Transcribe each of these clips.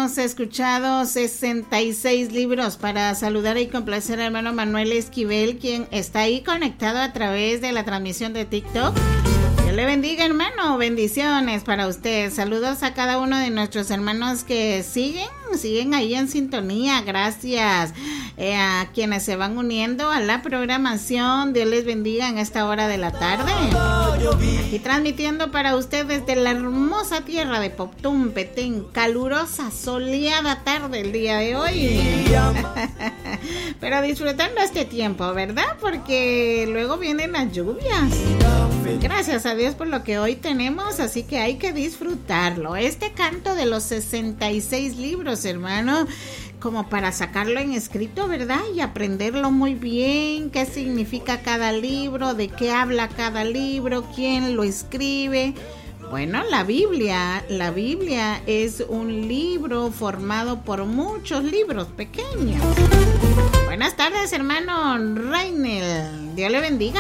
hemos escuchado 66 libros para saludar y complacer al hermano Manuel Esquivel, quien está ahí conectado a través de la transmisión de TikTok. Dios le bendiga, hermano, bendiciones para usted. Saludos a cada uno de nuestros hermanos que siguen ahí en sintonía. Gracias a quienes se van uniendo a la programación. Dios les bendiga en esta hora de la tarde. Y transmitiendo para usted desde la hermosa tierra de Poptún, Petén. Calurosa, soleada tarde el día de hoy. Pero disfrutando este tiempo, ¿verdad? Porque luego vienen las lluvias. Gracias a Dios por lo que hoy tenemos, así que hay que disfrutarlo. Este canto de los 66 libros, hermano, como para sacarlo en escrito, ¿verdad? Y aprenderlo muy bien, qué significa cada libro, de qué habla cada libro, quién lo escribe. Bueno, la Biblia es un libro formado por muchos libros pequeños. Buenas tardes, hermano Rainel, Dios le bendiga.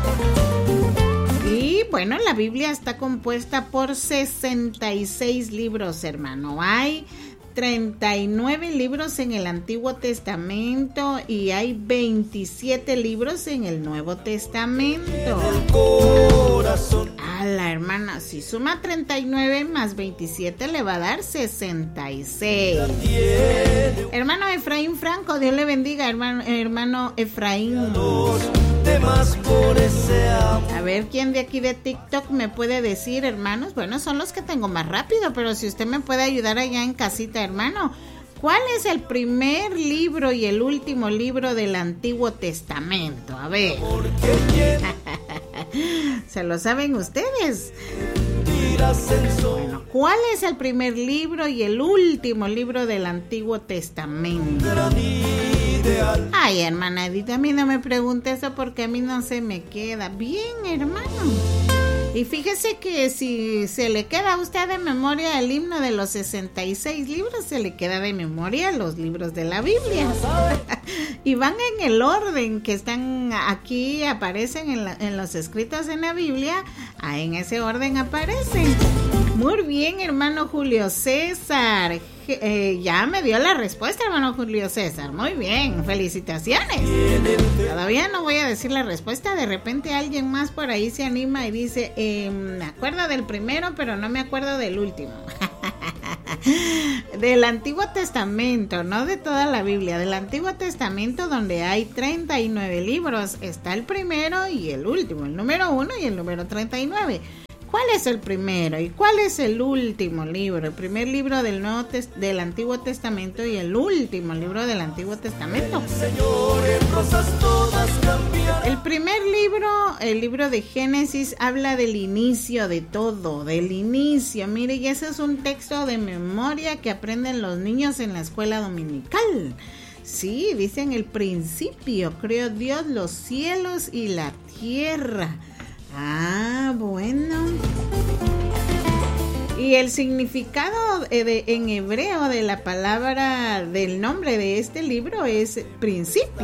Y bueno, la Biblia está compuesta por 66 libros, hermano. Hay 39 libros en el Antiguo Testamento y hay 27 libros en el Nuevo Testamento. A la hermana, si suma 39 más 27 le va a dar 66. Hermano Efraín Franco, Dios le bendiga, hermano Efraín. A ver, ¿quién de aquí de TikTok me puede decir, hermanos? Bueno, son los que tengo más rápido, pero si usted me puede ayudar allá en casita, hermano, ¿cuál es el primer libro y el último libro del Antiguo Testamento? A ver. ¿Se lo saben ustedes? Bueno, ¿cuál es el primer libro y el último libro del Antiguo Testamento? Ay, hermana Edith, a mí no me pregunte eso porque a mí no se me queda bien, hermano. Y fíjese que si se le queda a usted de memoria el himno de los 66 libros, se le queda de memoria los libros de la Biblia. Y van en el orden que están aquí, aparecen en los escritos en la Biblia, en ese orden aparecen. Muy bien, hermano Julio César. Ya me dio la respuesta, hermano Julio César. Muy bien, felicitaciones. Todavía no voy a decir la respuesta. De repente alguien más por ahí se anima y dice, me acuerdo del primero, pero no me acuerdo del último. Del Antiguo Testamento, no de toda la Biblia, del Antiguo Testamento, donde hay 39 libros, está el primero y el último, el número 1 y el número 39. ¿Cuál es el primero y cuál es el último libro? El primer libro del Antiguo Testamento y el último libro del Antiguo Testamento. El primer libro, el libro de Génesis, habla del inicio de todo, del inicio. Mire, y ese es un texto de memoria que aprenden los niños en la escuela dominical. Sí, dice en el principio creó Dios los cielos y la tierra. Ah, bueno. Y el significado en hebreo de la palabra, del nombre de este libro es principio.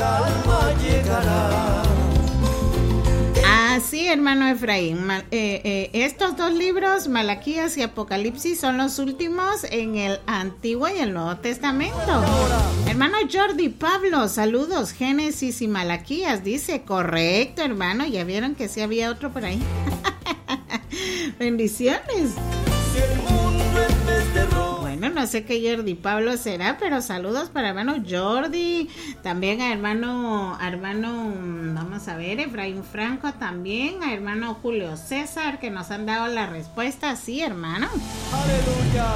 Sí, hermano Efraín. Estos dos libros, Malaquías y Apocalipsis, son los últimos en el Antiguo y el Nuevo Testamento. Hermano Jordi Pablo, saludos. Génesis y Malaquías, dice. Correcto, hermano. Ya vieron que sí había otro por ahí. Bendiciones. Bueno, no sé qué Jordi Pablo será, pero saludos para hermano Jordi, también a hermano, vamos a ver, Efraín Franco también, a hermano Julio César, que nos han dado la respuesta, sí, hermano. Aleluya.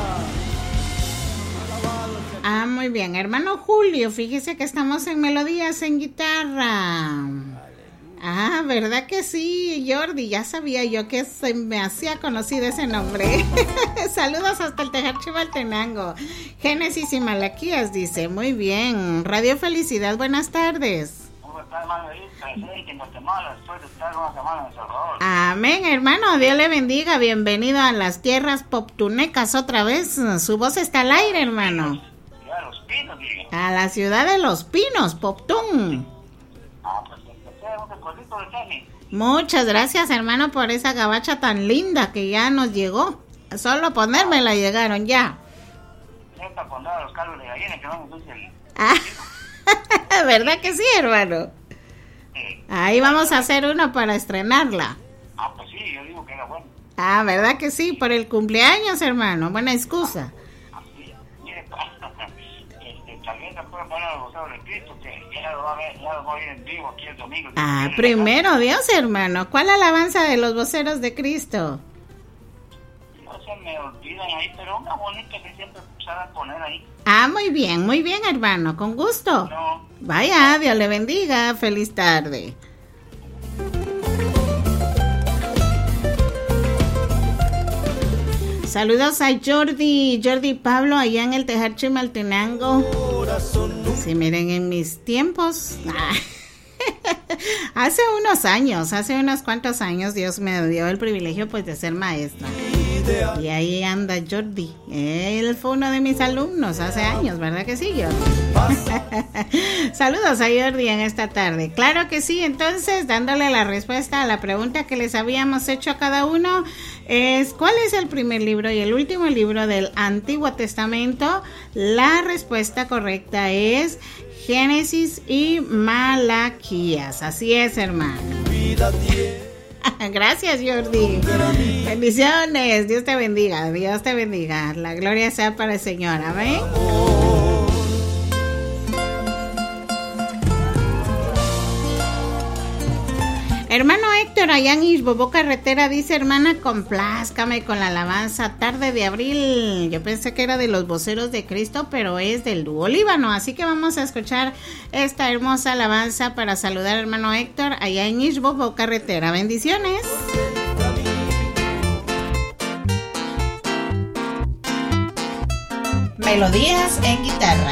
Muy bien, hermano Julio, fíjese que estamos en melodías en guitarra. ¿Verdad que sí, Jordi? Ya sabía yo que se me hacía conocido ese nombre. Saludos hasta el Tejar Chimaltenango. Génesis y Malaquías, dice. Muy bien. Radio Felicidad, buenas tardes. ¿Cómo está, hermano? Presente en Guatemala. Estoy de estar una semana en El Salvador. Amén, hermano. Dios le bendiga. Bienvenido a las tierras poptunecas otra vez. Su voz está al aire, hermano. A Los Pinos, digo. A la ciudad de Los Pinos, Poptún. Pues muchas gracias, hermano, por esa gabacha tan linda que ya nos llegó. Solo ponérmela llegaron ya. bendición para poner a los calvos de gallina, que no me gusta el... ¿Verdad que sí, hermano? Ahí vamos a hacer uno para estrenarla. Pues sí, yo digo que era bueno. ¿Verdad que sí? Por el cumpleaños, hermano. Buena excusa. Así, mire, también se puede poner los voceros de Cristo, que ya lo va a ver en vivo aquí el domingo. Primero Dios, hermano. ¿Cuál alabanza de los voceros de Cristo? No se me olvidan ahí, pero una bonita que siempre saben poner ahí. Muy bien, hermano. Con gusto. No. Vaya, Dios le bendiga. Feliz tarde. Saludos a Jordi Pablo allá en el Tejar Chimaltenango. Sí, miren, en mis tiempos, hace unos cuantos años, Dios me dio el privilegio pues de ser maestra. Y ahí anda Jordi. Él fue uno de mis alumnos hace años, ¿verdad que sí, Jordi? Saludos a Jordi en esta tarde. Claro que sí, entonces, dándole la respuesta a la pregunta que les habíamos hecho a cada uno, es ¿cuál es el primer libro y el último libro del Antiguo Testamento? La respuesta correcta es Génesis y Malaquías. Así es, hermano. Gracias, Jordi. Bendiciones. Dios te bendiga. Dios te bendiga. La gloria sea para el Señor. Amén. Hermano Héctor, allá en Ixbobó Carretera, dice: hermana, complázcame con la alabanza Tarde de Abril. Yo pensé que era de los voceros de Cristo, pero es del dúo Líbano. Así que vamos a escuchar esta hermosa alabanza para saludar al hermano Héctor allá en Ixbobó Carretera. Bendiciones. Melodías en guitarra.